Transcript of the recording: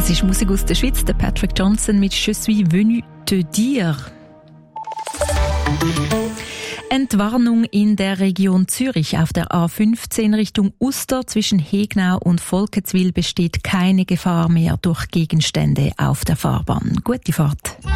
Das ist Musik aus der Schweiz, der Patrick Johnson mit «Je suis venu te dire». Entwarnung in der Region Zürich. Auf der A15 Richtung Uster zwischen Hegnau und Volkenswil besteht keine Gefahr mehr durch Gegenstände auf der Fahrbahn. Gute Fahrt.